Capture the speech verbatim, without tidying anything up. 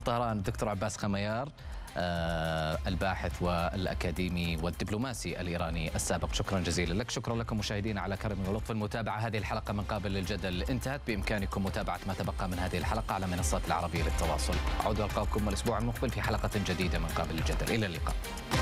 طهران الدكتور عباس خميار، آه الباحث والأكاديمي والدبلوماسي الإيراني السابق. شكرا جزيلا لك. شكرا لكم مشاهدينا على كرم ولطف المتابعة. هذه الحلقة من قابل للجدل انتهت. بإمكانكم متابعة ما تبقى من هذه الحلقة على منصات العربية للتواصل. أعود ألقاكم الأسبوع المقبل في حلقة جديدة من قابل للجدل. إلى اللقاء.